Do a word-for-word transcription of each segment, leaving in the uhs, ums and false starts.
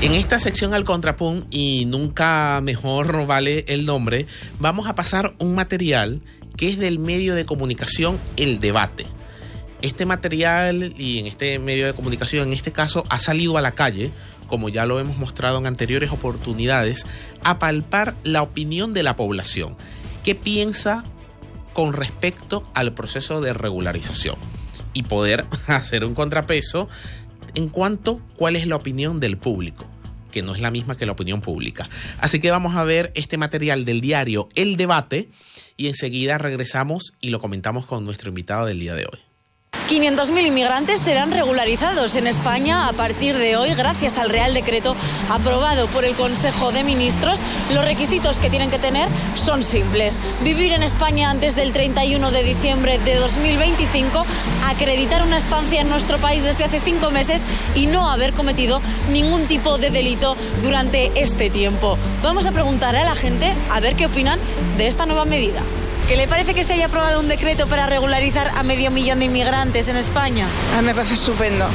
En esta sección al contrapunto, y nunca mejor vale el nombre, vamos a pasar un material que es del medio de comunicación El Debate. Este material, y en este medio de comunicación, en este caso, ha salido a la calle, como ya lo hemos mostrado en anteriores oportunidades, a palpar la opinión de la población. ¿Qué piensa con respecto al proceso de regularización? Y poder hacer un contrapeso en cuanto a cuál es la opinión del público, que no es la misma que la opinión pública. Así que vamos a ver este material del diario El Debate y enseguida regresamos y lo comentamos con nuestro invitado del día de hoy. quinientos mil inmigrantes serán regularizados en España a partir de hoy gracias al Real Decreto aprobado por el Consejo de Ministros. Los requisitos que tienen que tener son simples: vivir en España antes del treinta y uno de diciembre de dos mil veinticinco, acreditar una estancia en nuestro país desde hace cinco meses y no haber cometido ningún tipo de delito durante este tiempo. Vamos a preguntar a la gente a ver qué opinan de esta nueva medida. ¿Qué le parece que se haya aprobado un decreto para regularizar a medio millón de inmigrantes en España? A mí me parece estupendo.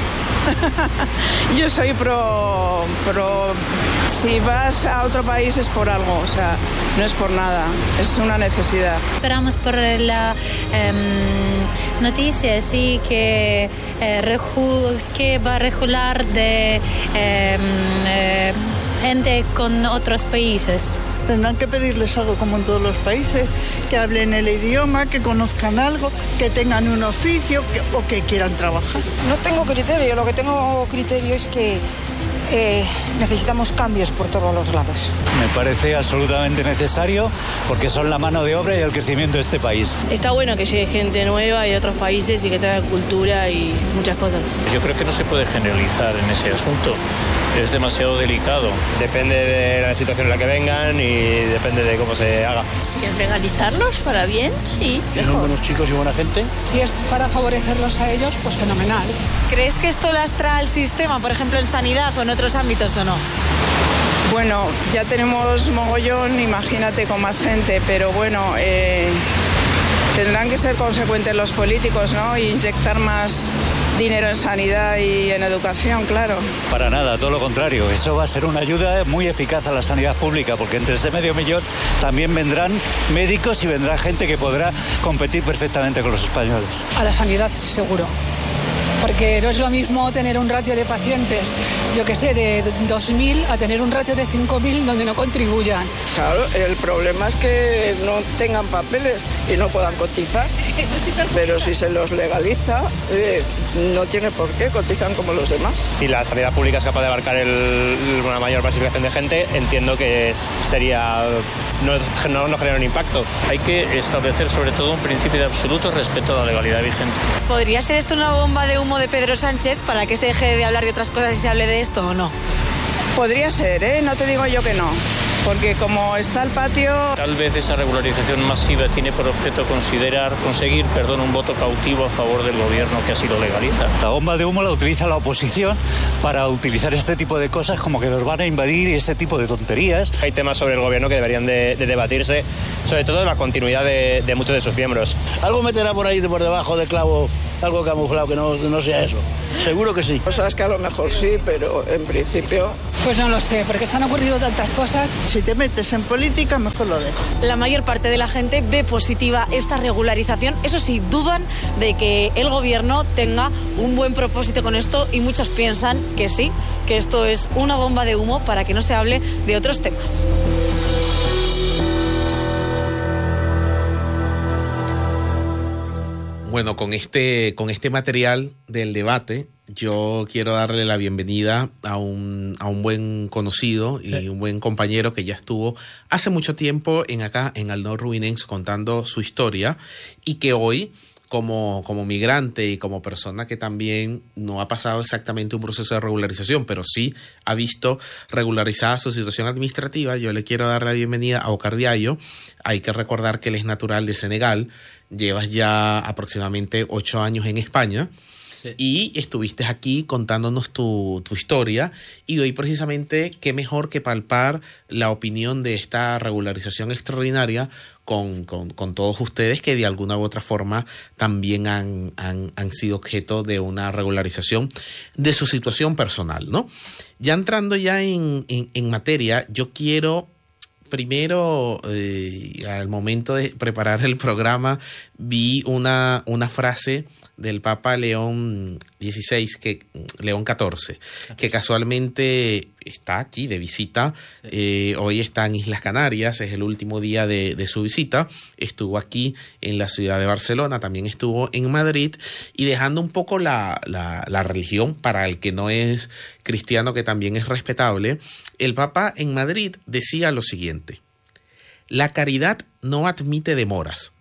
Yo soy pro, pro... Si vas a otro país es por algo, o sea, no es por nada, es una necesidad. Esperamos por la eh, noticia, sí, que, eh, reju, que va a regular de eh, eh, gente con otros países. Tendrán que pedirles algo como en todos los países, que hablen el idioma, que conozcan algo, que tengan un oficio que, o que quieran trabajar. No tengo criterio, lo que tengo criterio es que eh, necesitamos cambios por todos los lados. Me parece absolutamente necesario porque son la mano de obra y el crecimiento de este país. Está bueno que llegue gente nueva y de otros países y que traiga cultura y muchas cosas. Yo creo que no se puede generalizar en ese asunto. Es demasiado delicado. Depende de la situación en la que vengan y depende de cómo se haga. Si es legalizarlos para bien, sí, mejor. Si son buenos chicos y buena gente. Si es para favorecerlos a ellos, pues fenomenal. ¿Crees que esto lastra al sistema, por ejemplo, en sanidad o en otros ámbitos o no? Bueno, ya tenemos mogollón, imagínate con más gente, pero bueno, eh, tendrán que ser consecuentes los políticos, ¿no? E inyectar más dinero en sanidad y en educación, claro. Para nada, todo lo contrario. Eso va a ser una ayuda muy eficaz a la sanidad pública, porque entre ese medio millón también vendrán médicos y vendrá gente que podrá competir perfectamente con los españoles. A la sanidad, seguro. Porque no es lo mismo tener un ratio de pacientes, yo que sé, de dos mil a tener un ratio de cinco mil donde no contribuyan. Claro, el problema es que no tengan papeles y no puedan cotizar. Pero si se los legaliza, eh, no tiene por qué, cotizan como los demás. Si la sanidad pública es capaz de abarcar el, una mayor participación de gente, entiendo que sería no, no, no genera un impacto. Hay que establecer sobre todo un principio de absoluto respeto a la legalidad vigente. ¿Podría ser esto una bomba de humo de Pedro Sánchez para que se deje de hablar de otras cosas y se hable de esto o no? Podría ser, ¿eh? No te digo yo que no. Porque como está el patio... Tal vez esa regularización masiva tiene por objeto considerar, conseguir, perdón, un voto cautivo a favor del gobierno que así lo legaliza. La bomba de humo la utiliza la oposición para utilizar este tipo de cosas como que nos van a invadir y ese tipo de tonterías. Hay temas sobre el gobierno que deberían de, de debatirse, sobre todo la continuidad de, de muchos de sus miembros. Algo meterá por ahí por debajo de clavo, algo camuflado que no, no sea eso. Seguro que sí. O sea, es que a lo mejor sí, pero en principio... Pues no lo sé, porque están ocurriendo tantas cosas. Si te metes en política, mejor lo dejo. La mayor parte de la gente ve positiva esta regularización. Eso sí, dudan de que el gobierno tenga un buen propósito con esto y muchos piensan que sí, que esto es una bomba de humo para que no se hable de otros temas. Bueno, con este, con este material del debate, yo quiero darle la bienvenida a un, a un buen conocido y sí. un buen compañero que ya estuvo hace mucho tiempo en acá, en Al Nord Ruinense, contando su historia y que hoy, como, como migrante y como persona que también no ha pasado exactamente un proceso de regularización, pero sí ha visto regularizada su situación administrativa, yo le quiero dar la bienvenida a Ocar Diallo. Hay que recordar que él es natural de Senegal. Llevas ya aproximadamente ocho años en España Sí. Y estuviste aquí contándonos tu, tu historia, y hoy precisamente qué mejor que palpar la opinión de esta regularización extraordinaria con, con, con todos ustedes que de alguna u otra forma también han, han, han sido objeto de una regularización de su situación personal, ¿no? Ya entrando ya en, en, en materia, yo quiero... Primero, eh, al momento de preparar el programa, vi una, una frase del Papa León dieciséis, que, León catorce, que casualmente está aquí de visita. Eh, hoy está en Islas Canarias, es el último día de, de su visita. Estuvo aquí en la ciudad de Barcelona, también estuvo en Madrid, y dejando un poco la, la, la religión para el que no es cristiano, que también es respetable. El Papa en Madrid decía lo siguiente: la caridad no admite demoras.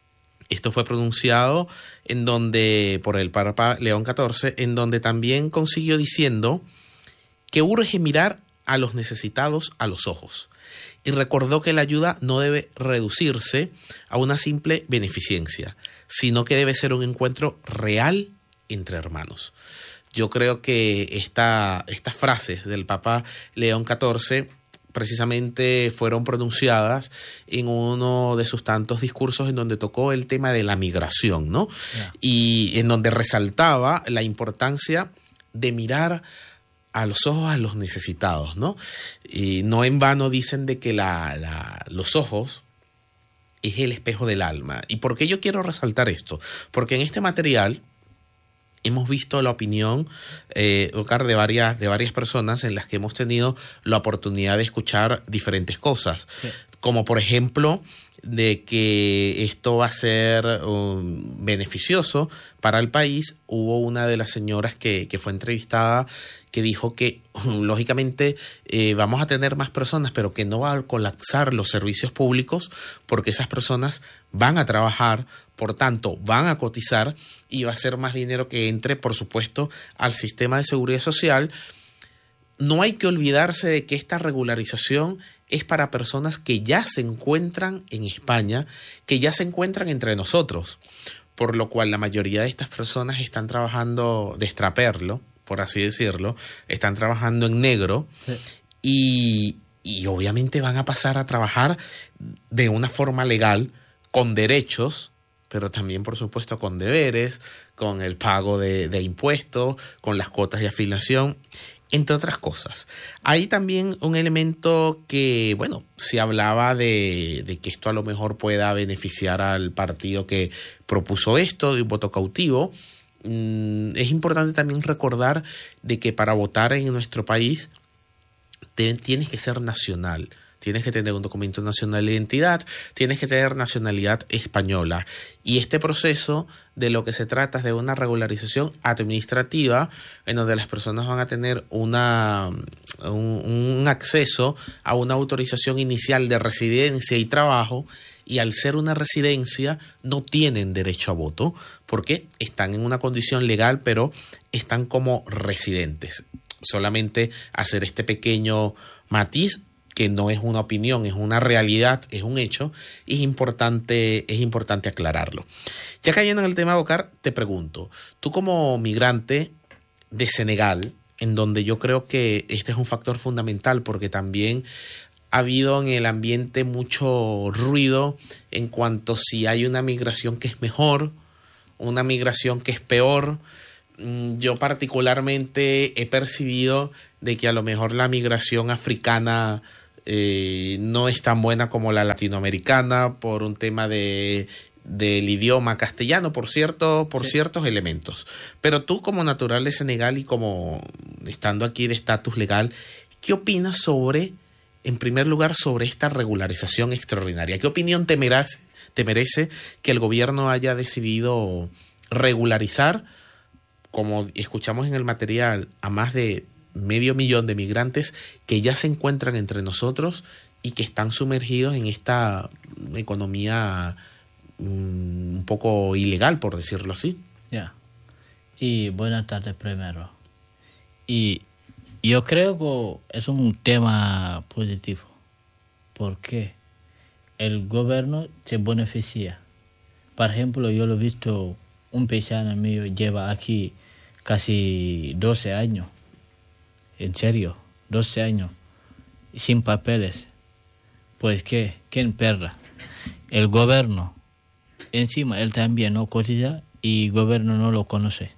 Esto fue pronunciado en donde, por el Papa León catorce, en donde también consiguió diciendo que urge mirar a los necesitados a los ojos, y recordó que la ayuda no debe reducirse a una simple beneficencia, sino que debe ser un encuentro real entre hermanos. Yo creo que esta, estas frases del Papa León catorce precisamente fueron pronunciadas en uno de sus tantos discursos en donde tocó el tema de la migración, ¿no? Yeah. Y en donde resaltaba la importancia de mirar a los ojos a los necesitados, ¿no? Y no en vano dicen de que la, la, los ojos es el espejo del alma. ¿Y por qué yo quiero resaltar esto? Porque en este material hemos visto la opinión, eh, Óscar, de varias, de varias personas en las que hemos tenido la oportunidad de escuchar diferentes cosas. Sí. Como por ejemplo, de que esto va a ser um, beneficioso para el país. Hubo una de las señoras que, que fue entrevistada que dijo que lógicamente eh, vamos a tener más personas, pero que no va a colapsar los servicios públicos porque esas personas van a trabajar, por tanto van a cotizar, y va a ser más dinero que entre, por supuesto, al sistema de seguridad social. No hay que olvidarse de que esta regularización es para personas que ya se encuentran en España, que ya se encuentran entre nosotros, por lo cual la mayoría de estas personas están trabajando de extraperlo, por así decirlo, están trabajando en negro. Sí. y, y obviamente van a pasar a trabajar de una forma legal, con derechos, pero también, por supuesto, con deberes, con el pago de, de impuestos, con las cuotas de afiliación, entre otras cosas. Hay también un elemento que, bueno, se hablaba de, de que esto a lo mejor pueda beneficiar al partido que propuso esto, de un voto cautivo. Mm, es importante también recordar de que para votar en nuestro país te, tienes que ser nacional. Tienes que tener un documento nacional de identidad, tienes que tener nacionalidad española. Y este proceso de lo que se trata es de una regularización administrativa en donde las personas van a tener una, un, un acceso a una autorización inicial de residencia y trabajo, y al ser una residencia no tienen derecho a voto porque están en una condición legal, pero están como residentes. Solamente hacer este pequeño matiz, que no es una opinión, es una realidad, es un hecho, y es importante, es importante aclararlo. Ya cayendo en el tema, Óscar, te pregunto, tú como migrante de Senegal, en donde yo creo que este es un factor fundamental porque también ha habido en el ambiente mucho ruido en cuanto si hay una migración que es mejor, una migración que es peor. Yo particularmente he percibido de que a lo mejor la migración africana Eh, no es tan buena como la latinoamericana por un tema de del idioma castellano, por cierto, por sí. ciertos elementos. Pero tú, como natural de Senegal y como estando aquí de estatus legal, ¿qué opinas sobre, en primer lugar, sobre esta regularización extraordinaria? ¿Qué opinión te merece, te merece que el gobierno haya decidido regularizar, como escuchamos en el material, a más de medio millón de migrantes que ya se encuentran entre nosotros y que están sumergidos en esta economía um, un poco ilegal, por decirlo así? Ya. Yeah. Y buenas tardes primero. Y yo creo que es un tema positivo porque el gobierno se beneficia. Por ejemplo, yo lo he visto, un paisano mío lleva aquí casi doce años. En serio, doce años. Sin papeles. Pues, ¿qué? ¿Quién perra? El gobierno. Encima, él también no cotiza y el gobierno no lo conoce.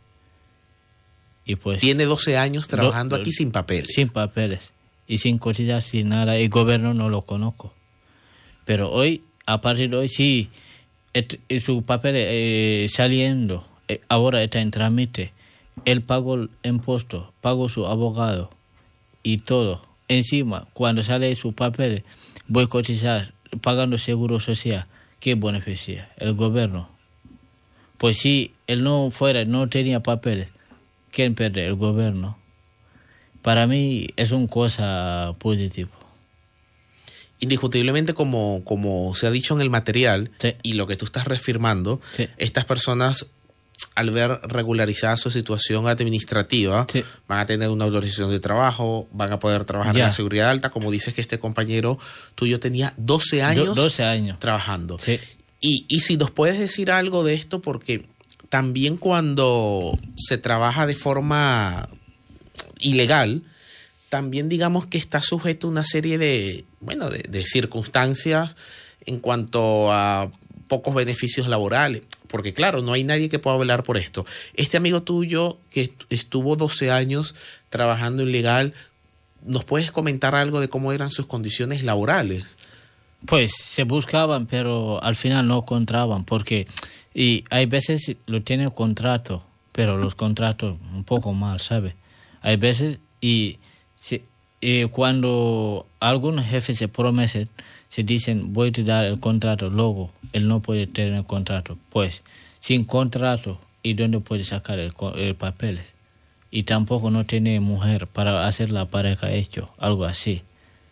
Y pues, tiene doce años trabajando do, aquí sin papeles. Sin papeles. Y sin cotizar, sin nada. El gobierno no lo conozco. Pero hoy, a partir de hoy, sí, et, et, su papel eh, saliendo, eh, ahora está en trámite. Él pagó el impuesto, pagó su abogado y todo. Encima, cuando sale su papel, voy a cotizar, pagando seguro social. ¿Qué beneficia? El gobierno. Pues si él no fuera, no tenía papeles, ¿quién pierde? El gobierno. Para mí es una cosa positiva. Indiscutiblemente, como, como se ha dicho en el material, sí, y lo que tú estás reafirmando, sí, estas personas, al ver regularizada su situación administrativa, sí, van a tener una autorización de trabajo, van a poder trabajar ya en la seguridad alta, como dices que este compañero tuyo tenía doce años, doce años trabajando. Sí. Y, y si nos puedes decir algo de esto, porque también cuando se trabaja de forma ilegal, también digamos que está sujeto a una serie de, bueno, de, de circunstancias en cuanto a pocos beneficios laborales, porque claro, no hay nadie que pueda hablar por esto. Este amigo tuyo que estuvo doce años trabajando ilegal, ¿nos puedes comentar algo de cómo eran sus condiciones laborales? Pues se buscaban, pero al final no encontraban, porque y hay veces lo tienen contrato, pero los contratos un poco mal, ¿sabes? Hay veces y, si, y cuando algunos jefes se prometen, se dicen voy a dar el contrato, luego él no puede tener el contrato. Pues sin contrato, ¿y dónde puede sacar el, el papeles? Y tampoco no tiene mujer para hacer la pareja hecho, algo así.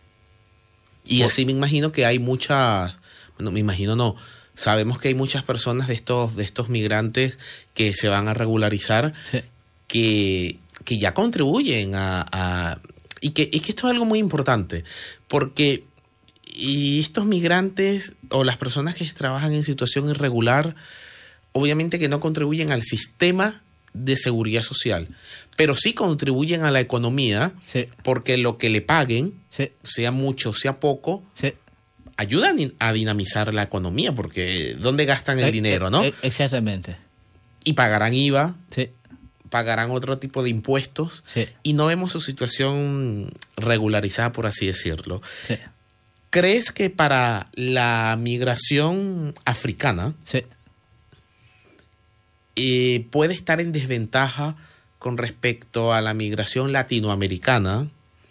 Y así me imagino que hay muchas, bueno, me imagino no, sabemos que hay muchas personas de estos, de estos migrantes que se van a regularizar, sí, que, que ya contribuyen a, a y que, y que esto es algo muy importante, porque y estos migrantes o las personas que trabajan en situación irregular, obviamente que no contribuyen al sistema de seguridad social, pero sí contribuyen a la economía, sí, porque lo que le paguen, sí, sea mucho, sea poco, sí, ayudan a dinamizar la economía, porque ¿dónde gastan el eh, dinero, no? Eh, exactamente. Y pagarán I V A, sí, pagarán otro tipo de impuestos, sí, y no vemos su situación regularizada, por así decirlo. Sí. ¿Crees que para la migración africana, sí, eh, puede estar en desventaja con respecto a la migración latinoamericana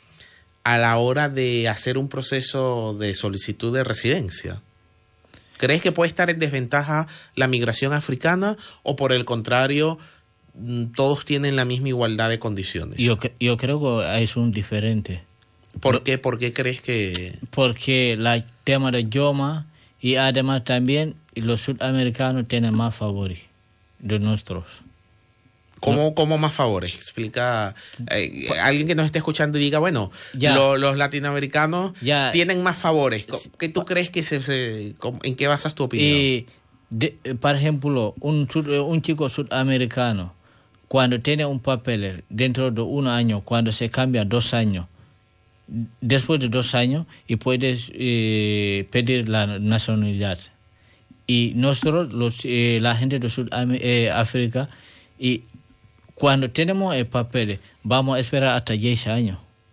a la hora de hacer un proceso de solicitud de residencia? ¿Crees que puede estar en desventaja la migración africana o por el contrario todos tienen la misma igualdad de condiciones? Yo, yo creo que es un diferente. ¿Por qué? ¿Por qué crees que...? Porque el tema de idioma y además también los sudamericanos tienen más favores de nosotros. ¿Cómo, ¿No? ¿Cómo más favores? Explica, eh, alguien que nos esté escuchando y diga, bueno, lo, los latinoamericanos ya tienen más favores. ¿Qué tú crees que se, se en qué basas tu opinión? Y de, por ejemplo, un, un chico sudamericano, cuando tiene un papel dentro de un año, cuando se cambia dos años, después de dos años, y puedes eh, pedir la nacionalidad. Y nosotros, los, eh, la gente de Sudáfrica, eh, y cuando tenemos el papel, vamos a esperar hasta diez años.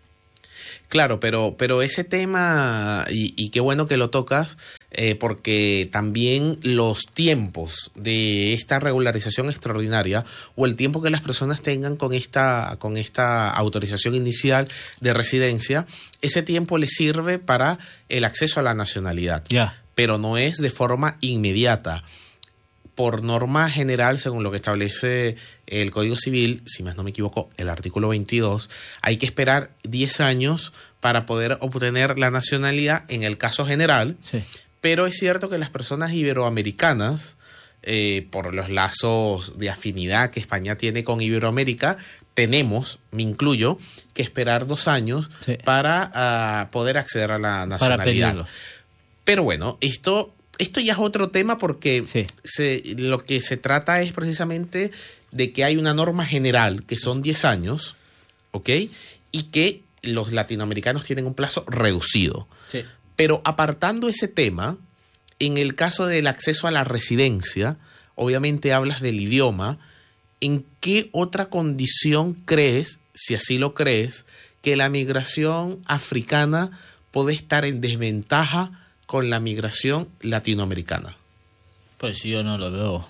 Claro, pero, pero ese tema, y, y qué bueno que lo tocas, eh, porque también los tiempos de esta regularización extraordinaria o el tiempo que las personas tengan con esta, con esta autorización inicial de residencia, ese tiempo les sirve para el acceso a la nacionalidad, yeah, pero no es de forma inmediata. Por norma general, según lo que establece el Código Civil, si más no me equivoco, el artículo veintidós, hay que esperar diez años para poder obtener la nacionalidad en el caso general. Sí. Pero es cierto que las personas iberoamericanas, eh, por los lazos de afinidad que España tiene con Iberoamérica, tenemos, me incluyo, que esperar dos años, sí, para uh, poder acceder a la nacionalidad. Pero bueno, esto... Esto ya es otro tema porque sí, se, lo que se trata es precisamente de que hay una norma general que son diez años, ¿ok? Y que los latinoamericanos tienen un plazo reducido. Sí. Pero apartando ese tema, en el caso del acceso a la residencia, obviamente hablas del idioma. ¿En qué otra condición crees, si así lo crees, que la migración africana puede estar en desventaja con la migración latinoamericana? Pues yo no lo veo.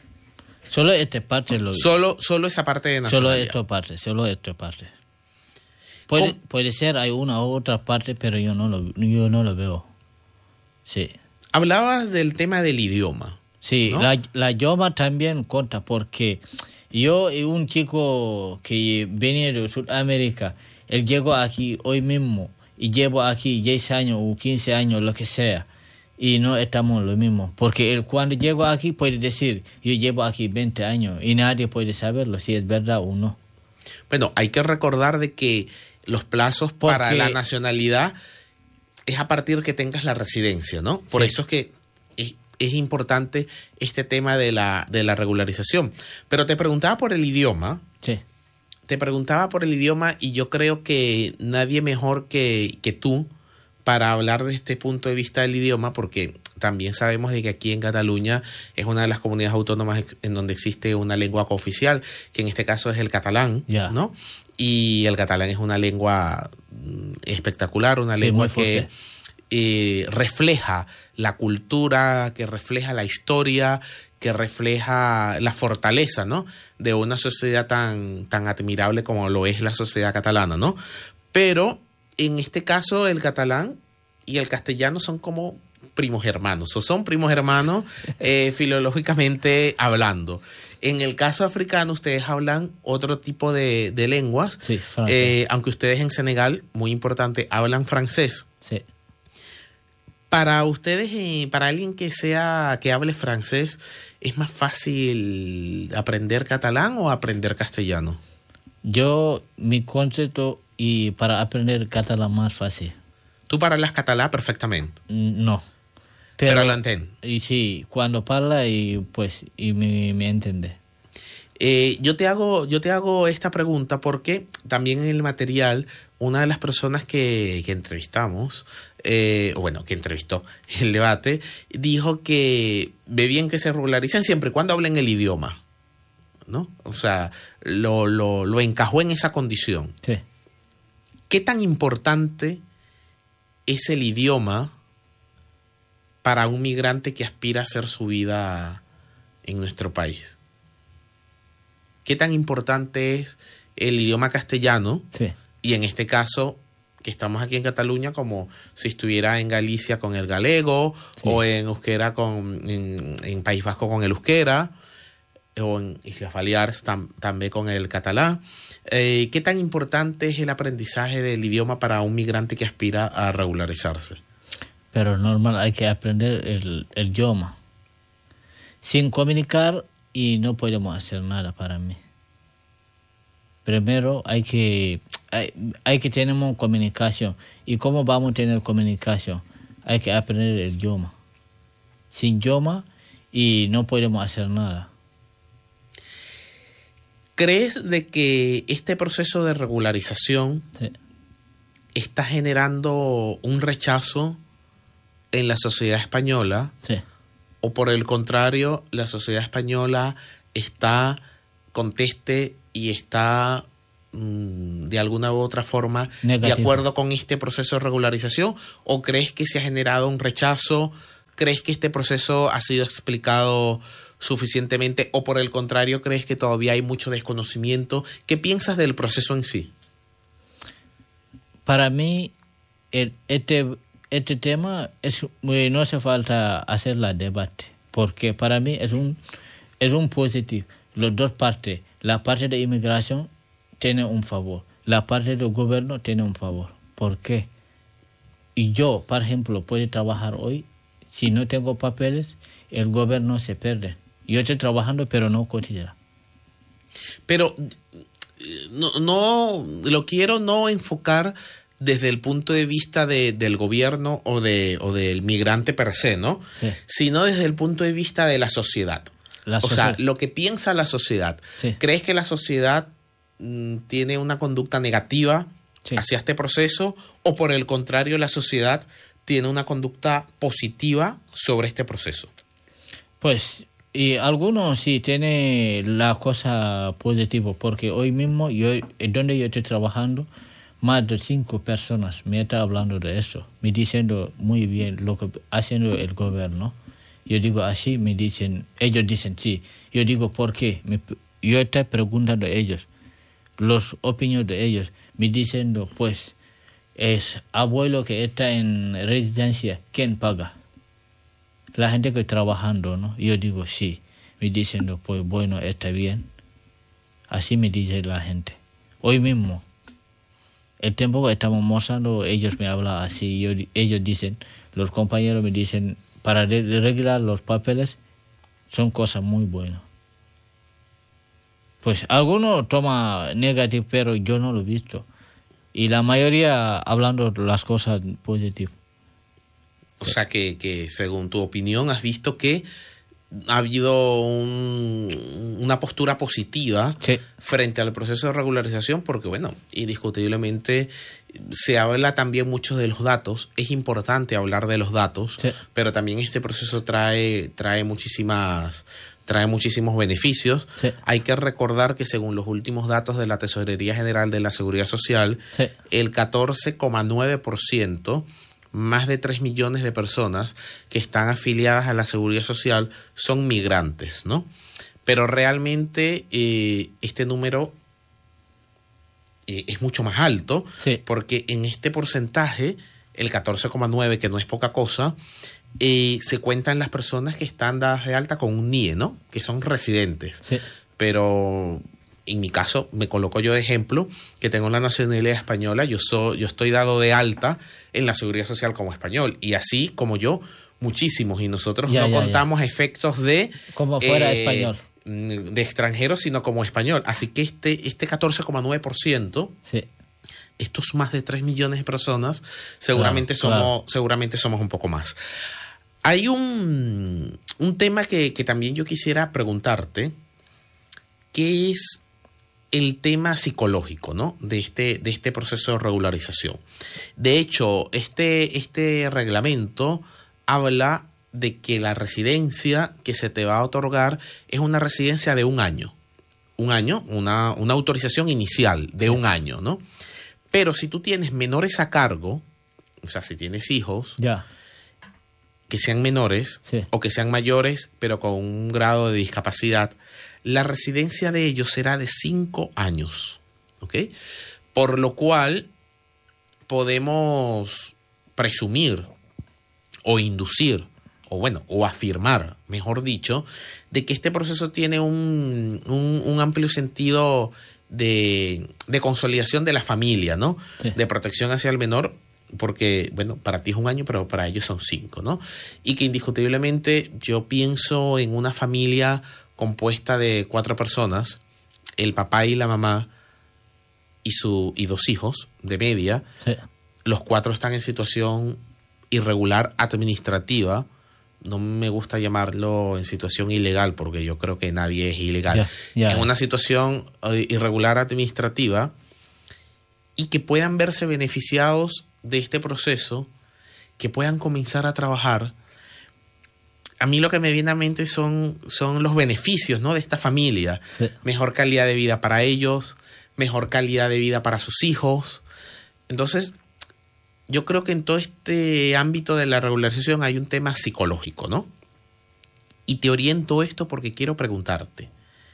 Solo esta parte lo veo. Solo, solo esa parte de nacionalidad. Solo esta parte, solo esta parte. Puede, puede ser, hay una u otra parte, pero yo no lo, yo no lo veo. Sí. Hablabas del tema del idioma. Sí, ¿no? la, la idioma también cuenta porque yo y un chico que venía de Sudamérica, él llegó aquí hoy mismo y llevo aquí diez años o quince años, lo que sea, y no estamos lo mismo. Porque él cuando llegó aquí puede decir, yo llevo aquí veinte años y nadie puede saberlo si es verdad o no. Bueno, hay que recordar de que los plazos Porque, para la nacionalidad es a partir que tengas la residencia, ¿no? Por sí. eso es que es, es importante este tema de la, de la regularización. Pero te preguntaba por el idioma. Sí. Te preguntaba por el idioma y yo creo que nadie mejor que, que tú para hablar de este punto de vista del idioma, porque también sabemos de que aquí en Cataluña es una de las comunidades autónomas en donde existe una lengua cooficial, que en este caso es el catalán, yeah. ¿no? Y el catalán es una lengua espectacular, una sí, lengua que eh, refleja la cultura, que refleja la historia, que refleja la fortaleza, ¿no? De una sociedad tan, tan admirable como lo es la sociedad catalana, ¿no? Pero en este caso el catalán y el castellano son como primos hermanos, o son primos hermanos eh, filológicamente hablando. En el caso africano ustedes hablan otro tipo de, de lenguas, sí, eh, aunque ustedes en Senegal, muy importante, hablan francés. Sí. Para ustedes, eh, para alguien que sea que hable francés, ¿es más fácil aprender catalán o aprender castellano? Yo, mi concepto, y para aprender catalán más fácil. ¿Tú hablas catalán perfectamente? No. Pero, Pero lo entiendo. Y sí, cuando habla y pues y me, me entiende. Eh, yo te hago yo te hago esta pregunta porque también en el material una de las personas que, que entrevistamos, eh, o bueno, que entrevistó el debate, dijo que ve bien que se regularicen siempre y cuando hablen el idioma, ¿no? O sea, lo, lo, lo encajó en esa condición. Sí. ¿Qué tan importante es el idioma para un migrante que aspira a hacer su vida en nuestro país? ¿Qué tan importante es el idioma castellano? Sí. Y en este caso, que estamos aquí en Cataluña, como si estuviera en Galicia con el galego, sí. o en euskera con, en, en País Vasco con el euskera, o en Islas Baleares tam, también con el catalán. Eh, ¿Qué tan importante es el aprendizaje del idioma para un migrante que aspira a regularizarse? Pero normal, hay que aprender el, el idioma. Sin comunicar y no podemos hacer nada para mí. Primero hay que, hay, hay que tener comunicación. ¿Y cómo vamos a tener comunicación? Hay que aprender el idioma. Sin idioma y no podemos hacer nada. ¿Crees de que este proceso de regularización sí. está generando un rechazo en la sociedad española? Sí. ¿O por el contrario, la sociedad española está conteste y está mmm, de alguna u otra forma negativo, de acuerdo con este proceso de regularización? ¿O crees que se ha generado un rechazo? ¿Crees que este proceso ha sido explicado suficientemente? ¿O por el contrario, crees que todavía hay mucho desconocimiento? ¿Qué piensas del proceso en sí? Para mí, el, este, este tema es, no hace falta hacer la debate, porque para mí es un, es un positivo. Las dos partes, la parte de inmigración tiene un favor, la parte del gobierno tiene un favor. ¿Por qué? Y yo, por ejemplo, puedo trabajar hoy, si no tengo papeles, el gobierno se pierde. Yo estoy trabajando, pero no cotiza. Pero no, no lo quiero no enfocar desde el punto de vista de, del gobierno o, de, o del migrante per se, ¿no? Sí. Sino desde el punto de vista de la sociedad. La o sea, lo que piensa la sociedad. Sí. ¿Crees que la sociedad mm, tiene una conducta negativa sí. hacia este proceso o por el contrario la sociedad tiene una conducta positiva sobre este proceso? Pues y algunos sí tienen la cosa positiva, porque hoy mismo yo donde yo estoy trabajando más de cinco personas me están hablando de eso, me diciendo muy bien lo que haciendo el gobierno. Yo digo así, me dicen, ellos dicen sí. Yo digo, ¿por qué? Me, yo estoy preguntando a ellos, los opiniones de ellos, me diciendo, pues, es abuelo que está en residencia, ¿quién paga? La gente que está trabajando, ¿no? Yo digo, sí. Me diciendo, pues, bueno, está bien. Así me dice la gente. Hoy mismo, el tiempo que estamos almorzando, ellos me hablan así. Yo, ellos dicen, los compañeros me dicen, para arreglar los papeles son cosas muy buenas. Pues algunos toma negativo, pero yo no lo he visto. Y la mayoría hablando las cosas positivas. O sí. sea que, que según tu opinión has visto que ha habido un, una postura positiva sí. frente al proceso de regularización, porque bueno, indiscutiblemente se habla también mucho de los datos, es importante hablar de los datos, sí. pero también este proceso trae, trae muchísimas, trae muchísimos beneficios. Sí. Hay que recordar que según los últimos datos de la Tesorería General de la Seguridad Social, sí. el catorce coma nueve por ciento, más de tres millones de personas que están afiliadas a la Seguridad Social son migrantes, ¿no? Pero realmente eh, este número Eh, es mucho más alto, sí. porque en este porcentaje, el catorce coma nueve, que no es poca cosa, eh, se cuentan las personas que están dadas de alta con un N I E, ¿no? Que son residentes. Sí. Pero en mi caso, me coloco yo de ejemplo, que tengo la nacionalidad española, yo, soy, yo estoy dado de alta en la Seguridad Social como español, y así como yo, muchísimos, y nosotros ya, no ya, contamos ya. efectos de... Como fuera eh, español. De extranjeros, sino como español. Así que este, este catorce coma nueve por ciento, sí. estos más de tres millones de personas, seguramente, claro, somos, claro. seguramente somos un poco más. Hay un, un tema que, que también yo quisiera preguntarte, que es el tema psicológico, ¿no? de, este, de este proceso de regularización. De hecho, este, este reglamento habla de que la residencia que se te va a otorgar es una residencia de un año. Un año, una, una autorización inicial de un año, ¿no? Pero si tú tienes menores a cargo, o sea, si tienes hijos, ya. que sean menores sí. o que sean mayores, pero con un grado de discapacidad, la residencia de ellos será de cinco años, ¿ok? Por lo cual podemos presumir o inducir o bueno, o afirmar, mejor dicho, de que este proceso tiene un, un, un amplio sentido de, de consolidación de la familia, ¿no? Sí. De protección hacia el menor, porque, bueno, para ti es un año, pero para ellos son cinco, ¿no? Y que indiscutiblemente yo pienso en una familia compuesta de cuatro personas, el papá y la mamá y, su, y dos hijos de media, sí. los cuatro están en situación irregular administrativa. No me gusta llamarlo en situación ilegal porque yo creo que nadie es ilegal. Yeah, yeah. En una situación irregular administrativa y que puedan verse beneficiados de este proceso, que puedan comenzar a trabajar. A mí lo que me viene a mente son, son los beneficios, ¿no? de esta familia. Sí. Mejor calidad de vida para ellos, mejor calidad de vida para sus hijos. Entonces, yo creo que en todo este ámbito de la regularización hay un tema psicológico, ¿no? Y te oriento esto porque quiero preguntarte.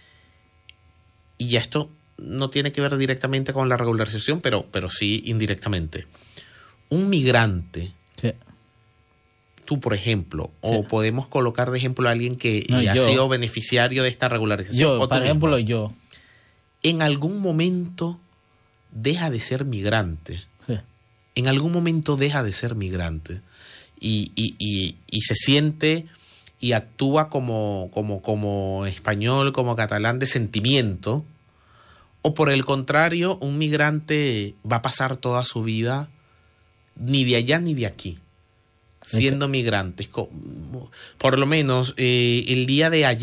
Y ya esto no tiene que ver directamente con la regularización, pero, pero sí indirectamente. Un migrante, sí. tú por ejemplo, sí. o podemos colocar de ejemplo a alguien que no, ha yo. sido beneficiario de esta regularización. Yo, o por ejemplo, mismo, yo. En algún momento deja de ser migrante. En algún momento deja de ser migrante y, y, y, y se siente y actúa como, como, como español, como catalán de sentimiento, o por el contrario, un migrante va a pasar toda su vida ni de allá ni de aquí, siendo migrante. Por lo menos eh, el día de ayer,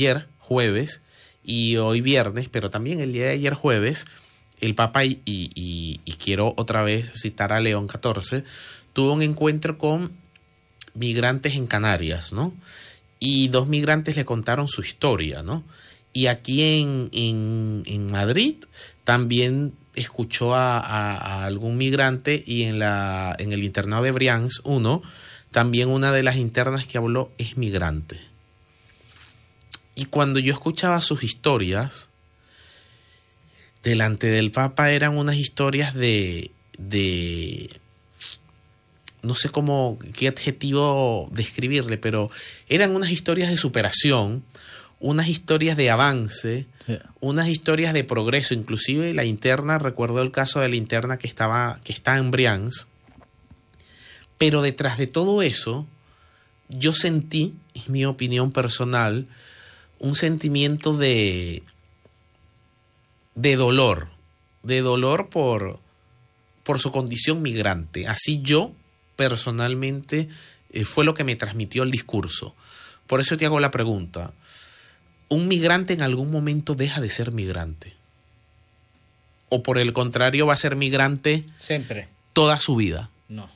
jueves y hoy viernes, pero también el día de ayer jueves, el Papa, y, y, y quiero otra vez citar a León catorce, tuvo un encuentro con migrantes en Canarias, ¿no? Y dos migrantes le contaron su historia, ¿no? Y aquí en, en, en Madrid también escuchó a, a, a algún migrante, y en, la, en el internado de Brians uno, también una de las internas que habló es migrante. Y cuando yo escuchaba sus historias, delante del Papa eran unas historias de, de no sé cómo, qué adjetivo describirle, pero eran unas historias de superación, unas historias de avance, sí, unas historias de progreso. Inclusive la interna, recuerdo el caso de la interna que estaba, que está en Brians, pero detrás de todo eso, yo sentí, es mi opinión personal, un sentimiento de, de dolor, de dolor por, por su condición migrante. Así yo, personalmente, eh, fue lo que me transmitió el discurso. Por eso te hago la pregunta. ¿Un migrante en algún momento deja de ser migrante? ¿O por el contrario va a ser migrante siempre, toda su vida? No.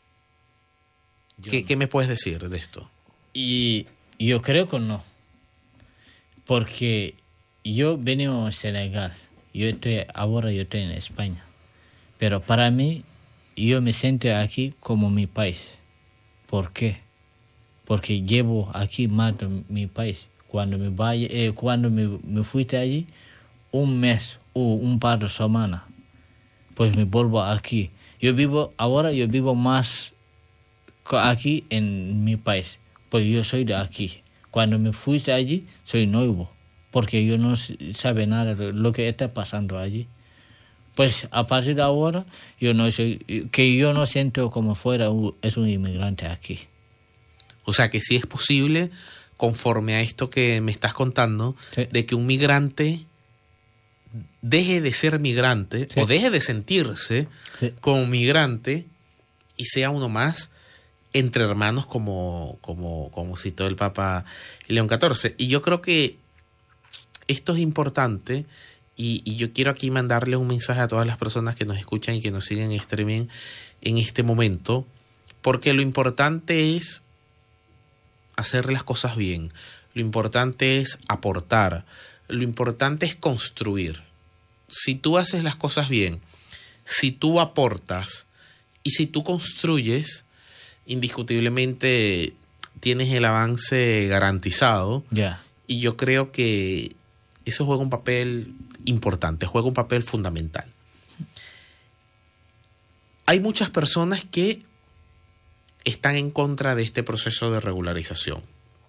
¿Qué, no. ¿Qué me puedes decir de esto? Y yo creo que no. Porque yo vengo de Senegal. Yo estoy, ahora yo estoy en España. Pero para mí, yo me siento aquí como mi país. ¿Por qué? Porque llevo aquí más de mi país. Cuando me vaya, eh, cuando me, me fuiste allí, un mes o un par de semanas, pues me vuelvo aquí. Yo vivo, ahora yo vivo más aquí en mi país, pues yo soy de aquí. Cuando me fuiste allí, soy nuevo, porque yo no sabe nada de lo que está pasando allí. Pues a partir de ahora, yo no soy, que yo no siento como fuera un, es un inmigrante aquí. O sea que sí es posible, conforme a esto que me estás contando, sí, de que un migrante deje de ser migrante, sí, o deje de sentirse, sí, como migrante y sea uno más entre hermanos, como, como, como citó el Papa León catorce. Y yo creo que esto es importante, y, y yo quiero aquí mandarle un mensaje a todas las personas que nos escuchan y que nos siguen en streaming en este momento, porque lo importante es hacer las cosas bien, lo importante es aportar, lo importante es construir. Si tú haces las cosas bien, si tú aportas y si tú construyes, indiscutiblemente tienes el avance garantizado. Yeah. Y yo creo que eso juega un papel importante, juega un papel fundamental. Hay muchas personas que están en contra de este proceso de regularización.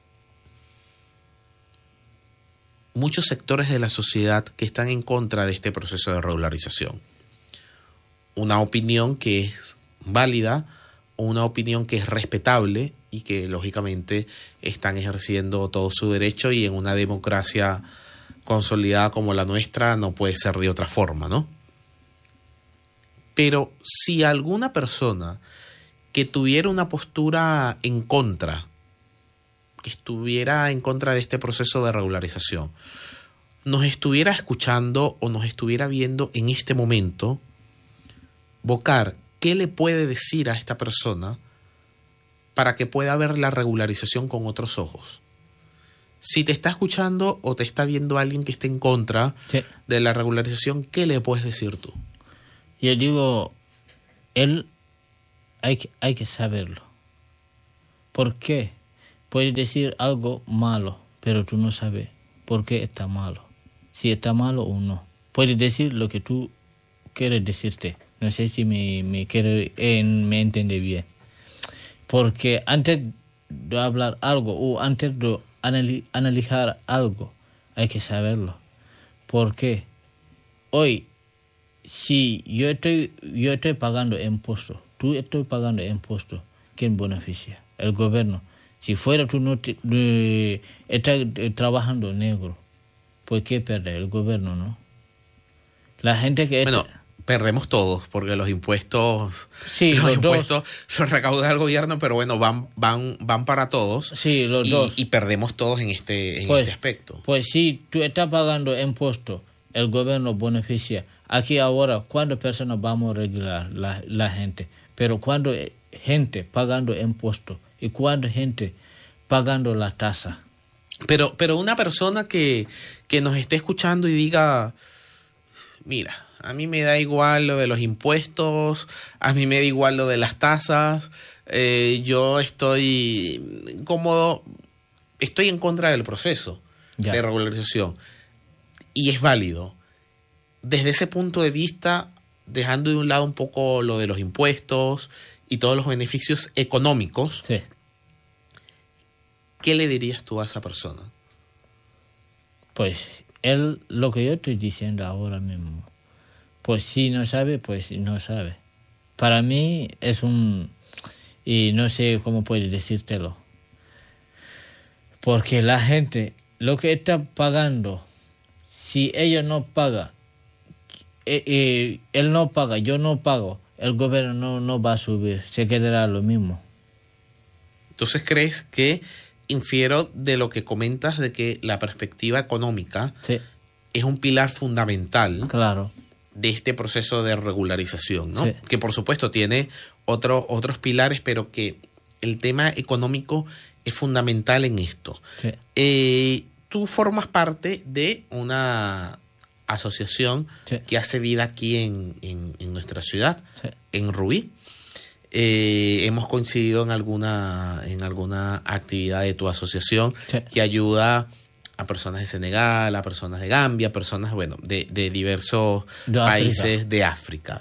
Muchos sectores de la sociedad que están en contra de este proceso de regularización. Una opinión que es válida, una opinión que es respetable y que lógicamente están ejerciendo todo su derecho, y en una democracia consolidada como la nuestra no puede ser de otra forma, ¿no? Pero si alguna persona que tuviera una postura en contra, que estuviera en contra de este proceso de regularización, nos estuviera escuchando o nos estuviera viendo en este momento, Bocar, ¿qué le puede decir a esta persona para que pueda ver la regularización con otros ojos? Si te está escuchando o te está viendo alguien que esté en contra, sí, de la regularización, ¿qué le puedes decir tú? Yo digo, él hay que, hay que saberlo. ¿Por qué? Puedes decir algo malo, pero tú no sabes por qué está malo. Si está malo o no. Puedes decir lo que tú quieres decirte. No sé si me, me, quiere, eh, me entiende bien. Porque antes de hablar algo o antes de anali- analizar algo, hay que saberlo. ¿Por qué? Hoy, si yo estoy, yo estoy pagando impuestos, tú estás pagando impuestos, ¿quién beneficia? El gobierno. Si fuera tú no te, eh, estás eh, trabajando negro, pues ¿qué pierde? El gobierno, ¿no? La gente que... Bueno, está... perdemos todos, porque los impuestos, sí, los, los impuestos dos. los recauda el gobierno, pero bueno, van, van, van para todos. Sí, los y, dos. Y perdemos todos en este, en pues, este aspecto. Pues si tú estás pagando impuestos, el gobierno beneficia. Aquí ahora, ¿cuántas personas vamos a regular la, la gente? Pero cuando gente pagando impuestos y cuando gente pagando la tasa. Pero, pero una persona que, que nos esté escuchando y diga, mira, a mí me da igual lo de los impuestos, a mí me da igual lo de las tasas, eh, yo estoy cómodo, estoy en contra del proceso ya. de regularización. Y es válido. Desde ese punto de vista, dejando de un lado un poco lo de los impuestos y todos los beneficios económicos, sí. ¿qué le dirías tú a esa persona? Pues él, lo que yo estoy diciendo ahora mismo, pues si no sabe, pues no sabe. Para mí es un... y no sé cómo puedo decírtelo. Porque la gente, lo que está pagando, si ellos no pagan, eh, eh, él no paga, yo no pago, el gobierno no, no va a subir, se quedará lo mismo. Entonces, ¿crees que infiero de lo que comentas de que la perspectiva económica sí. es un pilar fundamental claro. de este proceso de regularización, ¿no? Sí. Que por supuesto tiene otro, otros pilares, pero que el tema económico es fundamental en esto. Sí. Eh, tú formas parte de una asociación sí. que hace vida aquí en, en, en nuestra ciudad, sí. en Rubí. Eh, hemos coincidido en alguna, en alguna actividad de tu asociación sí. que ayuda a personas de Senegal, a personas de Gambia, personas bueno, de, de diversos de países África. de África.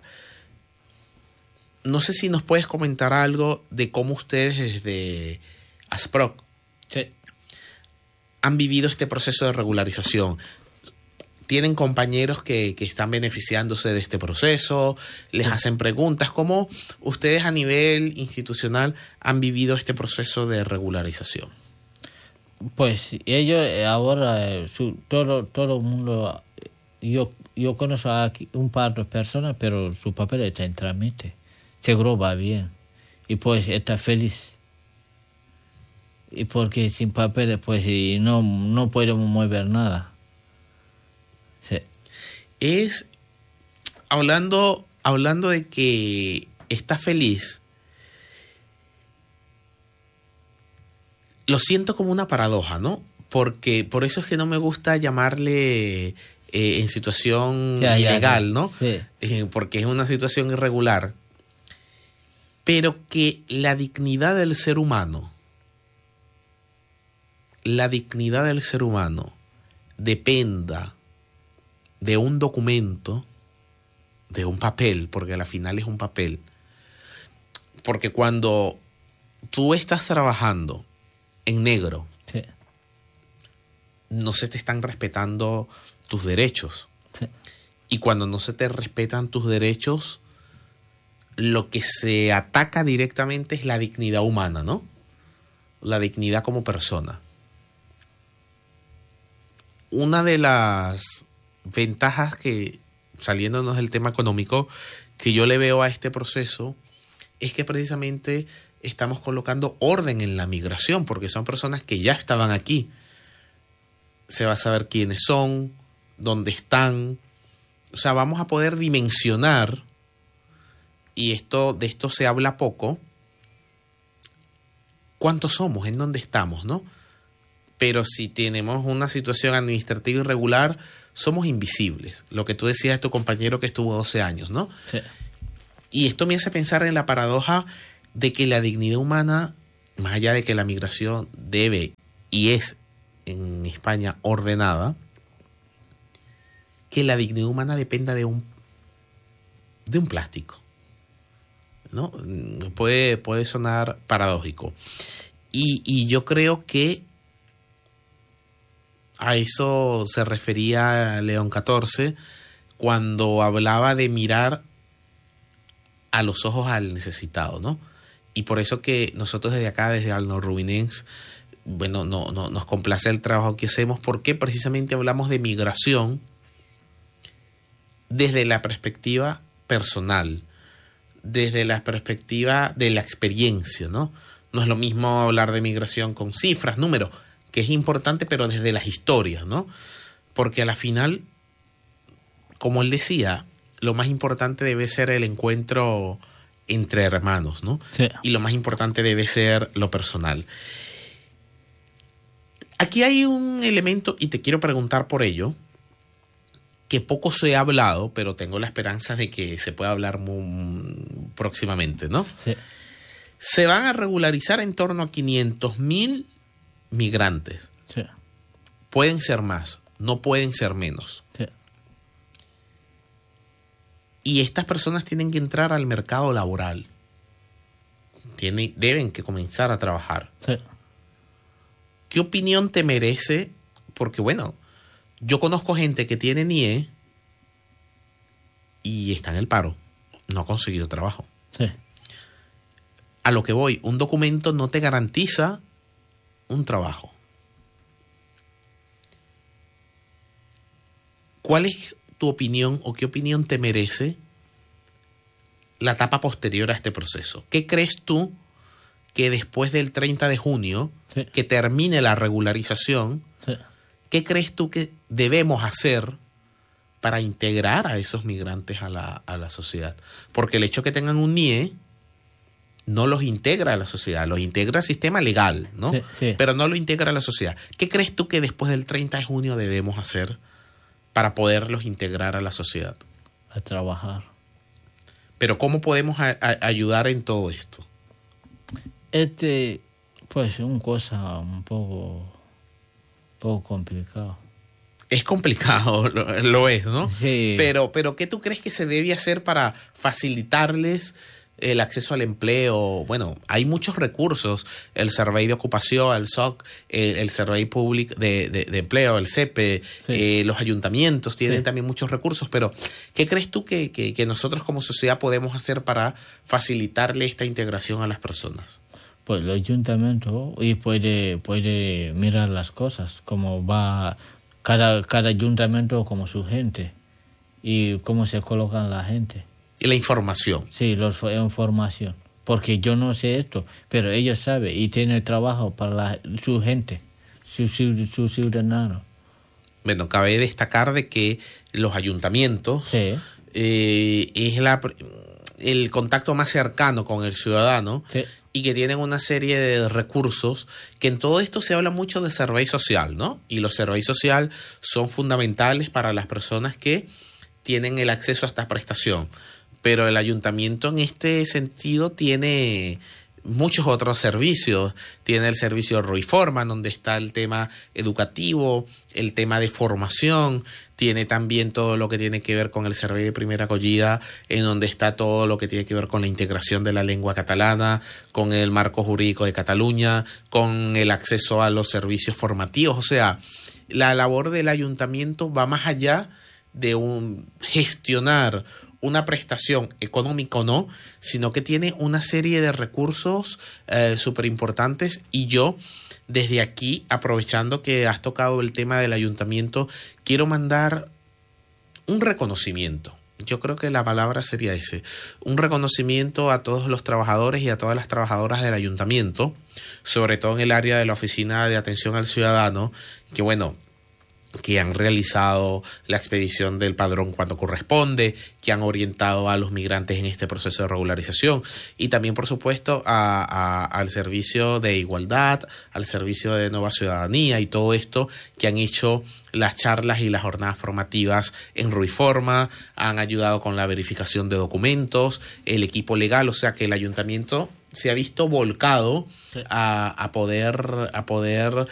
No sé si nos puedes comentar algo de cómo ustedes desde ASPROC sí. han vivido este proceso de regularización. ¿Tienen compañeros que, que están beneficiándose de este proceso? ¿Les hacen preguntas? ¿Cómo ustedes a nivel institucional han vivido este proceso de regularización? Pues ellos ahora, su, todo, todo el mundo, yo, yo conozco aquí un par de personas, pero su papel está en trámite. Seguro va bien. Y pues está feliz. Y porque sin papeles, pues no, no podemos mover nada. Sí. Es hablando, hablando de que está feliz, lo siento como una paradoja, ¿no? Porque por eso es que no me gusta llamarle eh, en situación ya, ilegal, ya, ¿no? Sí. Eh, porque es una situación irregular. Pero que la dignidad del ser humano, la dignidad del ser humano dependa de un documento, de un papel, porque al final es un papel. Porque cuando tú estás trabajando en negro, sí. no se te están respetando tus derechos. Sí. Y cuando no se te respetan tus derechos, lo que se ataca directamente es la dignidad humana, ¿no? La dignidad como persona. Una de las ventajas que, saliéndonos del tema económico, que yo le veo a este proceso es que precisamente estamos colocando orden en la migración, porque son personas que ya estaban aquí. Se va a saber quiénes son, dónde están. O sea, vamos a poder dimensionar, y esto, de esto se habla poco, cuántos somos, en dónde estamos, ¿no? Pero si tenemos una situación administrativa irregular, somos invisibles. Lo que tú decías de tu compañero que estuvo doce años, ¿no? Sí. Y esto me hace pensar en la paradoja de que la dignidad humana, más allá de que la migración debe y es en España ordenada, que la dignidad humana dependa de un, de un plástico, ¿no? Puede, puede sonar paradójico. Y, y yo creo que a eso se refería León catorce cuando hablaba de mirar a los ojos al necesitado, ¿no? Y por eso que nosotros desde acá, desde Alnor Rubinense, bueno, no, no, nos complace el trabajo que hacemos, porque precisamente hablamos de migración desde la perspectiva personal, desde la perspectiva de la experiencia, ¿no? No es lo mismo hablar de migración con cifras, números, que es importante, pero desde las historias, ¿no? Porque a la final, como él decía, lo más importante debe ser el encuentro entre hermanos, ¿no? Sí. Y lo más importante debe ser lo personal. Aquí hay un elemento, y te quiero preguntar por ello, que poco se ha hablado, pero tengo la esperanza de que se pueda hablar muy próximamente, ¿no? Sí. Se van a regularizar en torno a quinientos mil migrantes. Sí. Pueden ser más, no pueden ser menos. Sí. Y estas personas tienen que entrar al mercado laboral. Tienen, deben que comenzar a trabajar. Sí. ¿Qué opinión te merece? Porque, bueno, yo conozco gente que tiene N I E y está en el paro. No ha conseguido trabajo. Sí. A lo que voy, un documento no te garantiza un trabajo. ¿Cuál es tu opinión o qué opinión te merece la etapa posterior a este proceso? ¿Qué crees tú que después del treinta de junio, sí, que termine la regularización, sí, qué crees tú que debemos hacer para integrar a esos migrantes a la, a la sociedad? Porque el hecho de que tengan un N I E no los integra a la sociedad, los integra al sistema legal, ¿no? Sí, sí. Pero no lo integra a la sociedad. ¿Qué crees tú que después del treinta de junio debemos hacer para poderlos integrar a la sociedad? A trabajar. Pero ¿cómo podemos a, a ayudar en todo esto? Este, pues, una cosa un poco, poco complicado. Es complicado, lo, lo es, ¿no? Sí. Pero, pero ¿qué tú crees que se debe hacer para facilitarles el acceso al empleo? Bueno, hay muchos recursos, el Servei d'Ocupació, el S O C, el, el Servei Públic de, de, de Empleo, el S E P E, Sí. eh, los ayuntamientos tienen Sí. también muchos recursos, pero ¿qué crees tú que, que, que nosotros como sociedad podemos hacer para facilitarle esta integración a las personas? Pues el ayuntamiento y puede, puede mirar las cosas, cómo va cada, cada ayuntamiento como su gente y cómo se colocan la gente. Y la información. Sí, los, información. Porque yo no sé esto, pero ellos saben y tienen trabajo para la, su gente, su, su, su ciudadano. Bueno, cabe destacar de que los ayuntamientos Sí. eh, es la, el contacto más cercano con el ciudadano. Sí. Y que tienen una serie de recursos, que en todo esto se habla mucho de servei social, ¿no? Y los serveis social son fundamentales para las personas que tienen el acceso a esta prestación. Pero el ayuntamiento en este sentido tiene muchos otros servicios. Tiene el servicio Ruiforma, donde está el tema educativo, el tema de formación. Tiene también todo lo que tiene que ver con el Servei de Primera Acogida, en donde está todo lo que tiene que ver con la integración de la lengua catalana, con el marco jurídico de Cataluña, con el acceso a los servicios formativos. O sea, la labor del ayuntamiento va más allá de un gestionar una prestación económica o no, sino que tiene una serie de recursos eh, súper importantes. Y yo, desde aquí, aprovechando que has tocado el tema del ayuntamiento, quiero mandar un reconocimiento. Yo creo que la palabra sería ese. Un reconocimiento a todos los trabajadores y a todas las trabajadoras del ayuntamiento, sobre todo en el área de la Oficina de Atención al Ciudadano, que bueno, que han realizado la expedición del padrón cuando corresponde, que han orientado a los migrantes en este proceso de regularización, y también, por supuesto, a, a, al servicio de igualdad, al servicio de nueva ciudadanía y todo esto, que han hecho las charlas y las jornadas formativas en Ruiforma, han ayudado con la verificación de documentos, el equipo legal. O sea que el ayuntamiento se ha visto volcado a, a poder a poder